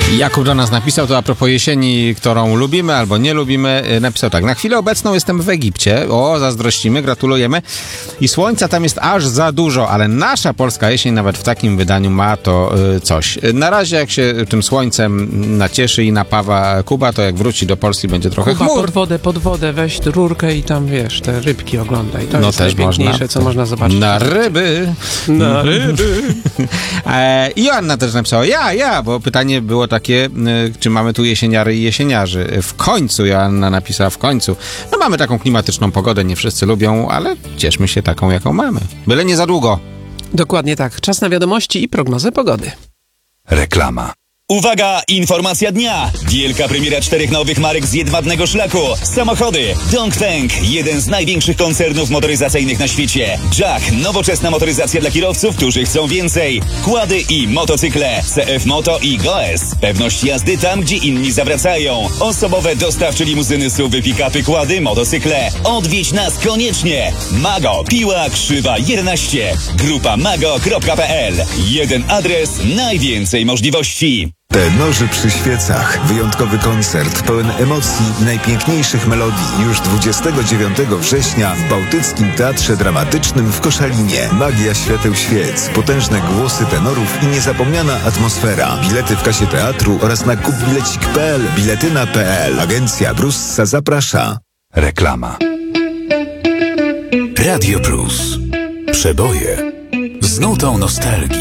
Jakub do nas napisał, to a propos jesieni, którą lubimy albo nie lubimy, napisał tak: na chwilę obecną jestem w Egipcie, zazdrościmy, gratulujemy, i słońca tam jest aż za dużo, ale nasza polska jesień nawet w takim wydaniu ma to coś. Na razie jak się tym słońcem nacieszy i napawa Kuba, to jak wróci do Polski będzie trochę Kuba, chmur. pod wodę, weź rurkę i tam, wiesz, te rybki oglądaj. To jest też najpiękniejsze, można. co można zobaczyć. Na ryby. Na ryby. I Joanna też napisała, bo pytanie było takie, czy mamy tu jesieniary i jesieniarzy. W końcu Joanna napisała, w końcu. No mamy taką klimatyczną pogodę, nie wszyscy lubią, ale cieszmy się taką, jaką mamy. Byle nie za długo. Dokładnie tak. Czas na wiadomości i prognozę pogody. Reklama. Uwaga, informacja dnia! Wielka premiera 4 nowych marek z jedwabnego szlaku. Samochody Dongfeng, jeden z największych koncernów motoryzacyjnych na świecie. Jack, nowoczesna motoryzacja dla kierowców, którzy chcą więcej. Kłady i motocykle. CF Moto i Goes. Pewność jazdy tam, gdzie inni zawracają. Osobowe dostawcze limuzyny, SUV-y, pick-upy, kłady, motocykle. Odwiedź nas koniecznie. Mago, Piła Krzywa 11. Grupa mago.pl. Jeden adres, najwięcej możliwości. Tenorzy przy świecach. Wyjątkowy koncert pełen emocji, najpiękniejszych melodii. Już 29 września w Bałtyckim Teatrze Dramatycznym w Koszalinie. Magia świateł świec, potężne głosy tenorów i niezapomniana atmosfera. Bilety w kasie teatru oraz na kupbilecik.pl, biletyna.pl. Agencja Brussa zaprasza. Reklama. Radio Plus. Przeboje z nutą nostalgii.